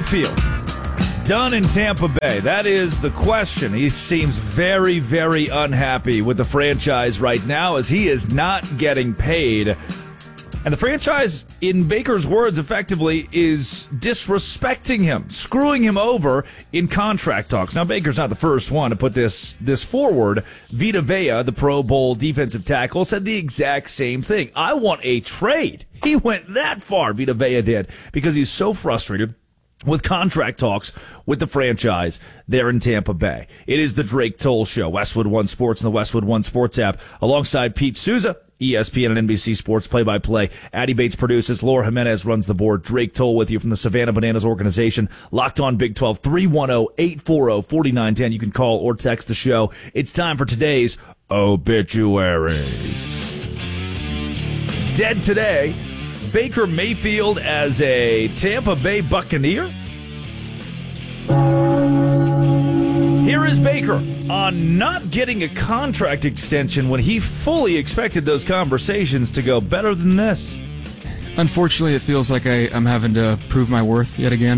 Mayfield done in Tampa Bay? That is the question. He seems very, very unhappy with the franchise right now as he is not getting paid. And the franchise, in Baker's words, effectively is disrespecting him, screwing him over in contract talks. Now, Baker's not the first one to put this forward. Vita Vea, the Pro Bowl defensive tackle, said the exact same thing. I want a trade. He went that far, Vita Vea did, because he's so frustrated with contract talks with the franchise there in Tampa Bay. It is the Drake Toll Show, Westwood One Sports and the Westwood One Sports app, alongside Pete Souza, ESPN and NBC Sports play-by-play. Addie Bates produces. Laura Jimenez runs the board. Drake Toll with you from the Savannah Bananas organization. Locked on Big 12, 310-840-4910. You can call or text the show. It's time for today's obituaries. Dead today, Baker Mayfield as a Tampa Bay Buccaneer. Here is Baker on not getting a contract extension when he fully expected those conversations to go better than this. Unfortunately, it feels like I'm having to prove my worth yet again.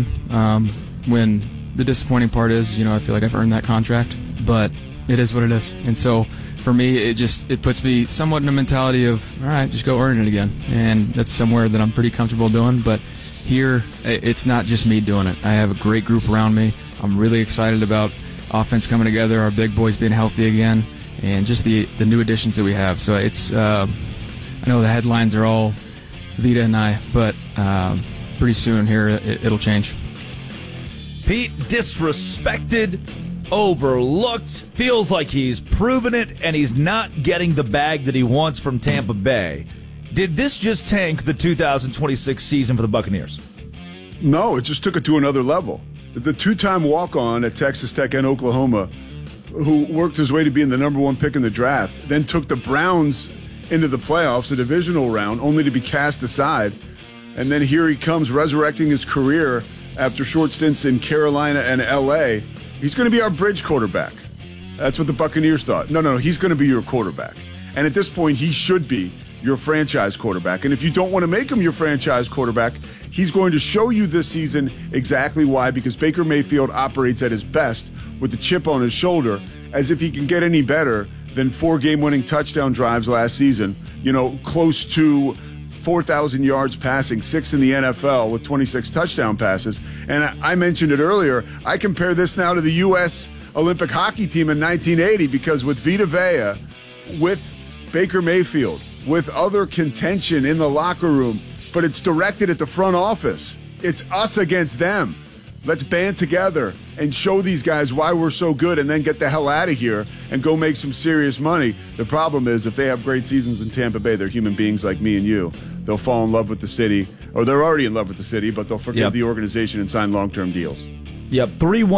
When the disappointing part is, I feel like I've earned that contract, but it is what it is. And so for me, it puts me somewhat in a mentality of, all right, just go earn it again. And that's somewhere that I'm pretty comfortable doing. But here, it's not just me doing it. I have a great group around me. I'm really excited about offense coming together, our big boys being healthy again, and just the new additions that we have. So it's, I know the headlines are all Vita and I, but pretty soon here it'll change. Pete, disrespected, overlooked, feels like he's proven it, and he's not getting the bag that he wants from Tampa Bay. Did this just tank the 2026 season for the Buccaneers? No, it just took it to another level. The two-time walk-on at Texas Tech and Oklahoma, who worked his way to being the number one pick in the draft, then took the Browns into the playoffs, the divisional round, only to be cast aside. And then here he comes resurrecting his career after short stints in Carolina and L.A. He's going to be our bridge quarterback. That's what the Buccaneers thought. No, he's going to be your quarterback. And at this point, he should be your franchise quarterback. And if you don't want to make him your franchise quarterback, he's going to show you this season exactly why, because Baker Mayfield operates at his best with the chip on his shoulder, as if he can get any better than 4 game-winning touchdown drives last season, close to 4,000 yards passing, 6th in the NFL with 26 touchdown passes. And I mentioned it earlier, I compare this now to the U.S. Olympic hockey team in 1980, because with Vita Vea, with Baker Mayfield, with other contention in the locker room, but it's directed at the front office. It's us against them. Let's band together and show these guys why we're so good and then get the hell out of here and go make some serious money. The problem is, if they have great seasons in Tampa Bay, they're human beings like me and you. They'll fall in love with the city, or they're already in love with the city, but they'll forgive the organization and sign long-term deals. Yep,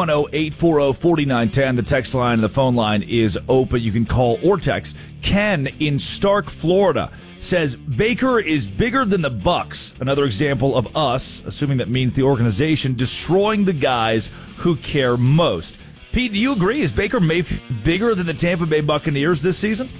310-840-4910. The text line and the phone line is open. You can call or text. Ken in Stark, Florida, says Baker is bigger than the Bucs. Another example of us, assuming that means the organization, destroying the guys who care most. Pete, do you agree? Is Baker Mayfield bigger than the Tampa Bay Buccaneers this season?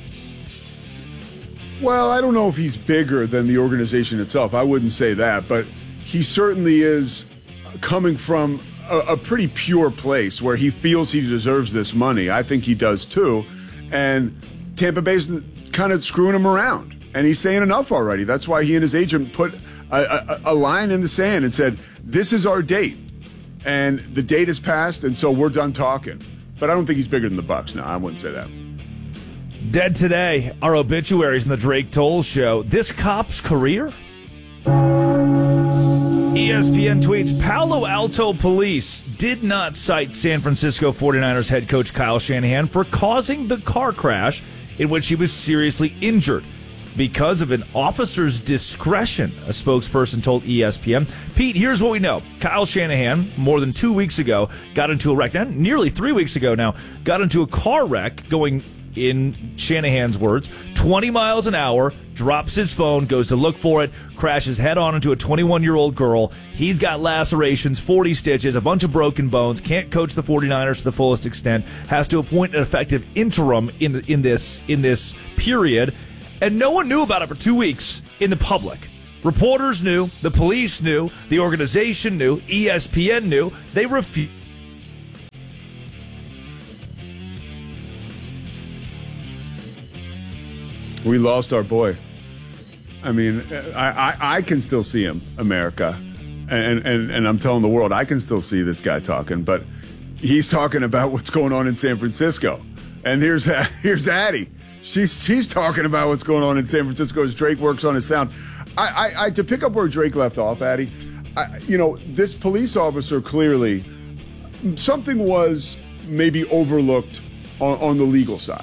Well, I don't know if he's bigger than the organization itself. I wouldn't say that, but he certainly is coming from a pretty pure place where he feels he deserves this money. I think he does too. And Tampa Bay's kind of screwing him around. And he's saying enough already. That's why he and his agent put a line in the sand and said, this is our date. And the date has passed, and so we're done talking. But I don't think he's bigger than the Bucs. No, I wouldn't say that. Dead today, our obituaries in the Drake Toll Show. This cop's career? ESPN tweets, Palo Alto police did not cite San Francisco 49ers head coach Kyle Shanahan for causing the car crash in which he was seriously injured because of an officer's discretion, a spokesperson told ESPN. Pete, here's what we know. Kyle Shanahan, more than 2 weeks ago, got into a wreck, nearly 3 weeks ago now, got into a car wreck going, in Shanahan's words, 20 miles an hour, drops his phone, goes to look for it, crashes head-on into a 21-year-old girl. He's got lacerations, 40 stitches, a bunch of broken bones, can't coach the 49ers to the fullest extent, has to appoint an effective interim in this period, and no one knew about it for 2 weeks in the public. Reporters knew, the police knew, the organization knew, ESPN knew. They refused. We lost our boy. I mean, I can still see him, America. And I'm telling the world, I can still see this guy talking, but he's talking about what's going on in San Francisco. And here's Addie. She's talking about what's going on in San Francisco as Drake works on his sound. I to pick up where Drake left off, Addie, this police officer clearly, something was maybe overlooked on the legal side.